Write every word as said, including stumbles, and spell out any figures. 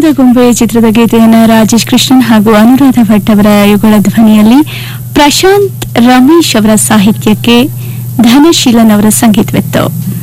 ಚಿನ್ನದ ಗೊಂಬೆ ಚಿತ್ರದ ಗೀತೆಯನ್ನು ರಾಜೇಶ್ ಕೃಷ್ಣನ್ ಹಾಗೂ ಅನುರಾಧ ಭಟ್ ಅವರ ಯುಗಳ ಧ್ವನಿಯಲ್ಲಿ ಪ್ರಶಾಂತ್ ರಮೇಶ್ ಅವರ ಸಾಹಿತ್ಯಕ್ಕೆ ಧನಶೀಲನ್ ಅವರ ಸಂಗೀತವಿತ್ತು.